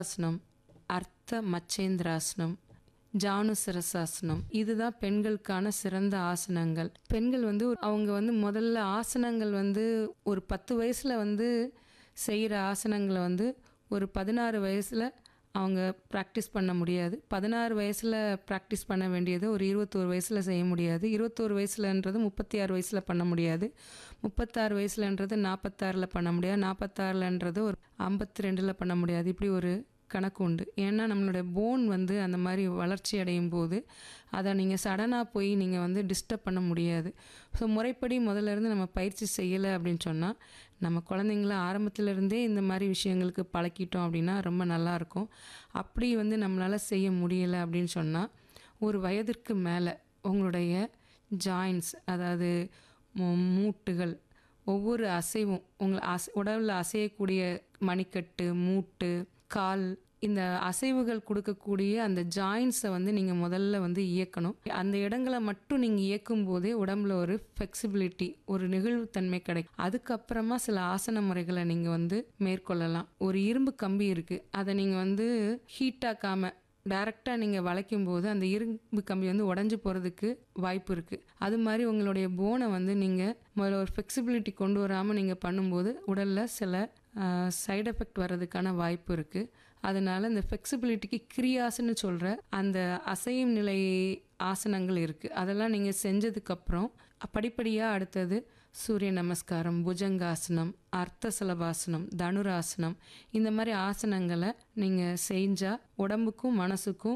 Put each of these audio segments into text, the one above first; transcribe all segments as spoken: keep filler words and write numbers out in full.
ஆசனம், அர்த்த மச்சேந்திராசனம், ஜானுசிரசாசனம், இதுதான் பெண்களுக்கான சிறந்த ஆசனங்கள். பெண்கள் வந்து ஒரு- அவங்க வந்து முதல்ல ஆசனங்கள் வந்து ஒரு பத்து வயசுல வந்து செய்கிற ஆசனங்களை வந்து ஒரு பதினாறு வயசுல அவங்க ப்ராக்டிஸ் பண்ண முடியாது. பதினாறு வயசுல ப்ராக்டிஸ் பண்ண வேண்டியது ஒரு இருபத்தோரு வயசுல செய்ய முடியாது. இருபத்தோரு வயசுலன்றது முப்பத்தி ஆறு வயசுல பண்ண முடியாது. முப்பத்தாறு வயசுலன்றது நாற்பத்தாறில் பண்ண முடியாது. நாற்பத்தாறுலன்றது ஒரு ஐம்பத்தி ரெண்டில் பண்ண முடியாது. இப்படி ஒரு கணக்கு உண்டு. ஏன்னா நம்மளுடைய போன் வந்து அந்த மாதிரி வளர்ச்சி அடையும் போது அதை நீங்கள் சடனாக போய் நீங்கள் வந்து டிஸ்டர்ப் பண்ண முடியாது. ஸோ முறைப்படி முதல்ல இருந்து நம்ம பயிற்சி செய்யலை அப்படின்னு சொன்னால், நம்ம குழந்தைங்கள ஆரம்பத்திலேருந்தே இந்த மாதிரி விஷயங்களுக்கு பழக்கிட்டோம் அப்படின்னா ரொம்ப நல்லாயிருக்கும். அப்படி வந்து நம்மளால் செய்ய முடியலை அப்படின்னு சொன்னால், ஒரு வயதிற்கு மேலே உங்களுடைய ஜாயின்ஸ், அதாவது மூ- மூட்டுகள், ஒவ்வொரு அசைவும் உங்களை அசை உடலில் அசையக்கூடிய மணிக்கட்டு, மூட்டு, கால், இந்த அசைவுகள் கொடுக்கக்கூடிய அந்த ஜாயின்ஸை வந்து நீங்கள் முதல்ல வந்து இயக்கணும். அந்த இடங்களை மட்டும் நீங்கள் இயக்கும் போதே உடம்புல ஒரு ஃப்ளெக்சிபிலிட்டி, ஒரு நெகிழ்வுத்தன்மை கிடைக்கும். அதுக்கப்புறமா சில ஆசன முறைகளை நீங்கள் வந்து மேற்கொள்ளலாம். ஒரு இரும்பு கம்பி இருக்குது, அதை நீங்கள் வந்து ஹீட்டாக்காமல் டைரெக்டாக நீங்கள் வளைக்கும் போது அந்த இரும்பு கம்பி வந்து உடஞ்சி போகிறதுக்கு வாய்ப்பு இருக்குது. அது மாதிரி உங்களுடைய போனை வந்து நீங்கள் முதல்ல ஒரு ஃப்ளெக்சிபிலிட்டி கொண்டு வராமல் நீங்கள் பண்ணும்போது உடலில் சில சைடு எஃபெக்ட் வர்றதுக்கான வாய்ப்பு இருக்குது. அதனால் இந்த ஃப்ளெக்சிபிலிட்டிக்கு கிரியாசன்னு சொல்கிற அந்த அசையும் நிலை ஆசனங்கள் இருக்குது. அதெல்லாம் நீங்கள் செஞ்சதுக்கப்புறம் படிப்படியாக அடுத்தது சூரிய நமஸ்காரம், புஜங்காசனம், அர்த்த சலபாசனம், தனுராசனம், இந்த மாதிரி ஆசனங்களை நீங்கள் செஞ்சால் உடம்புக்கும் மனசுக்கும்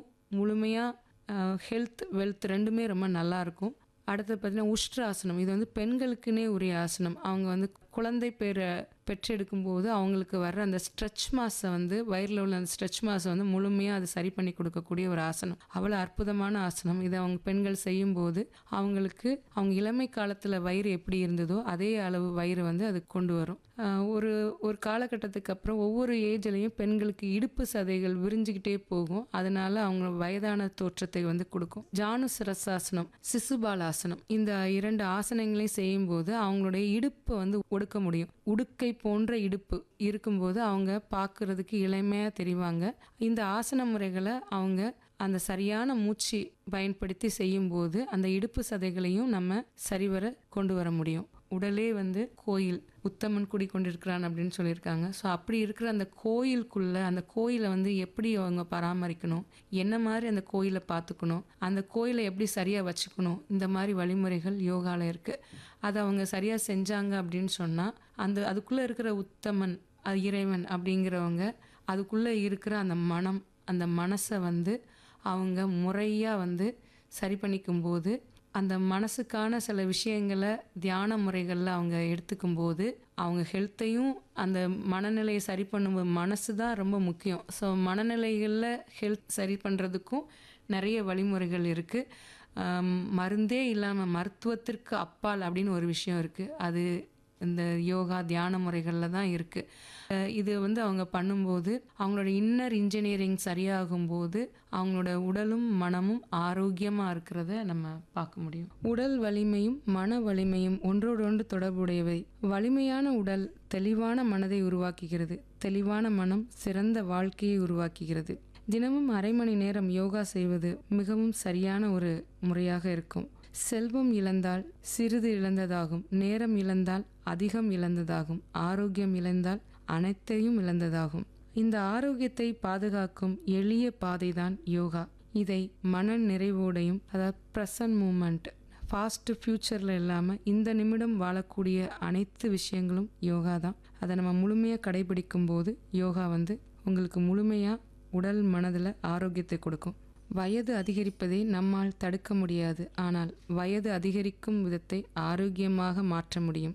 முழுமையாக ஹெல்த் வெல்த் ரெண்டுமே ரொம்ப நல்லாயிருக்கும். அடுத்தது பார்த்திங்கன்னா உஷ்ட்ராசனம். இது வந்து பெண்களுக்குன்னே உரிய ஆசனம். அவங்க வந்து குழந்தை பேரை பெற்றெடுக்கும்போது அவங்களுக்கு வர்ற அந்த ஸ்ட்ரெச் மாஸை வந்து வயிறில் உள்ள அந்த ஸ்ட்ரெச் மாஸை வந்து முழுமையாக அது சரி பண்ணி கொடுக்கக்கூடிய ஒரு ஆசனம். அவ்வளோ அற்புதமான ஆசனம். இதை அவங்க பெண்கள் செய்யும்போது அவங்களுக்கு அவங்க இளமை காலத்தில் வயிறு எப்படி இருந்ததோ அதே அளவு வயிறு வந்து அது கொண்டு வரும். ஒரு ஒரு காலகட்டத்துக்கு அப்புறம் ஒவ்வொரு ஏஜ்லேயும் பெண்களுக்கு இடுப்பு சதைகள் விரிஞ்சுக்கிட்டே போகும். அதனால அவங்க வயதான தோற்றத்தை வந்து கொடுக்கும். ஜானுசிரசாசனம், சிசுபாலாசனம், இந்த இரண்டு ஆசனங்களையும் செய்யும்போது அவங்களுடைய இடுப்பை வந்து ஒடுக்க முடியும். உடுக்கை போன்ற இடுப்பு இருக்கும்போது அவங்க பார்க்கறதுக்கு இளமையாக தெரிவாங்க. இந்த ஆசன முறைகளை அவங்க அந்த சரியான மூச்சு பயன்படுத்தி செய்யும்போது அந்த இடுப்பு சதைகளையும் நம்ம சரிவர கொண்டு வர முடியும். உடலே வந்து கோயில், உத்தமன் குடி கொண்டிருக்கிறான் அப்படின்னு சொல்லியிருக்காங்க. ஸோ அப்படி இருக்கிற அந்த கோயிலுக்குள்ள அந்த கோயிலை வந்து எப்படி அவங்க பராமரிக்கணும், என்ன மாதிரி அந்த கோயிலை பார்த்துக்கணும், அந்த கோயிலை எப்படி சரியாக வச்சுக்கணும், இந்த மாதிரி வழிமுறைகள் யோகாவில் இருக்குது. அதை அவங்க சரியாக செஞ்சாங்க அப்படின்னு சொன்னால் அந்த அதுக்குள்ளே இருக்கிற உத்தமன், அது இறைவன் அப்படிங்கிறவங்க, அதுக்குள்ளே இருக்கிற அந்த மனம், அந்த மனசை வந்து அவங்க முறையாக வந்து சரி பண்ணிக்கும்போது அந்த மனசுக்கான சில விஷயங்களை தியான முறைகளில் அவங்க எடுத்துக்கும்போது அவங்க ஹெல்த்தையும் அந்த மனநிலையை சரி பண்ணும்போது மனசு தான் ரொம்ப முக்கியம். ஸோ மனநிலைகளில் ஹெல்த் சரி பண்ணுறதுக்கும் நிறைய வழிமுறைகள் இருக்குது. மருந்தே இல்லாமல் மருத்துவத்திற்கு அப்பால் அப்படின்னு ஒரு விஷயம் இருக்குது. அது இந்த யோகா தியான முறைகளில் தான் இருக்குது. இது வந்து அவங்க பண்ணும்போது அவங்களோட இன்னர் இன்ஜினியரிங் சரியாகும்போது அவங்களோட உடலும் மனமும் ஆரோக்கியமாக இருக்கிறத நம்ம பார்க்க முடியும். உடல் வலிமையும் மன வலிமையும் ஒன்றோடொன்று தொடர்புடையவை. வலிமையான உடல் தெளிவான மனதை உருவாக்குகிறது. தெளிவான மனம் சிறந்த வாழ்க்கையை உருவாக்குகிறது. தினமும் அரை மணி நேரம் யோகா செய்வது மிகவும் சரியான ஒரு முறையாக இருக்கும். செல்வம் இழந்தால் சிறிது இழந்ததாகும். நேரம் இழந்தால் அதிகம் இழந்ததாகும். ஆரோக்கியம் இழந்தால் அனைத்தையும் இழந்ததாகும். இந்த ஆரோக்கியத்தை பாதுகாக்கும் எளிய பாதைதான் யோகா. இதை மன நிறைவோடையும், அதாவது ப்ரெசன்ட் மூமெண்ட், ஃபாஸ்ட் ஃபியூச்சரில் இல்லாமல் இந்த நிமிடம் வாழக்கூடிய அனைத்து விஷயங்களும் யோகா தான். அதை நம்ம முழுமையாக கடைபிடிக்கும் போது யோகா வந்து உங்களுக்கு முழுமையாக உடல் மனதில் ஆரோக்கியத்தை கொடுக்கும். வயது அதிகரிப்பதை நம்மால் தடுக்க முடியாது, ஆனால் வயது அதிகரிக்கும் விதத்தை ஆரோக்கியமாக மாற்ற முடியும்.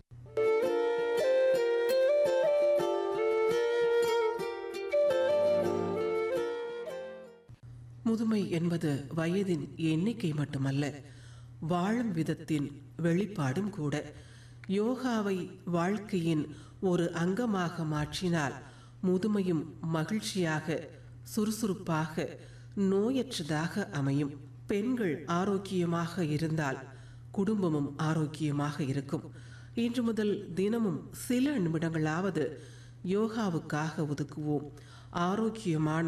முதுமை என்பது வயதின் எண்ணிக்கை மட்டுமல்ல, வாழும் விதத்தின் வெளிப்பாடும் கூட. யோகாவை வாழ்க்கையின் ஒரு அங்கமாக மாற்றினால் முதுமையும் மகிழ்ச்சியாக, சுறுசுறுப்பாக, நோயற்றதாக அமையும். பெண்கள் ஆரோக்கியமாக இருந்தால் குடும்பமும் ஆரோக்கியமாக இருக்கும். இன்று முதல் தினமும் சில நிமிடங்களாவது யோகாவுக்காக ஒதுக்குவோம். ஆரோக்கியமான